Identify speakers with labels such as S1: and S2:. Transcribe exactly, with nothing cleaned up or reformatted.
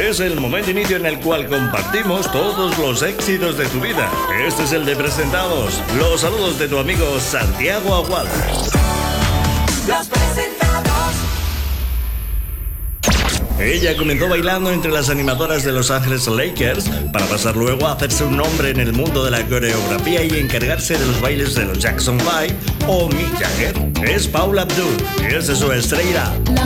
S1: Es el momento inicio en el cual compartimos todos los éxitos de tu vida. Este es el de presentados. Los saludos de tu amigo Santiago Aguado.
S2: Los presentados.
S1: Ella comenzó bailando entre las animadoras de Los Ángeles Lakers para pasar luego a hacerse un nombre en el mundo de la coreografía y encargarse de los bailes de los Jackson Five o Mick Jagger. Es Paula Abdul y esta es su estrella.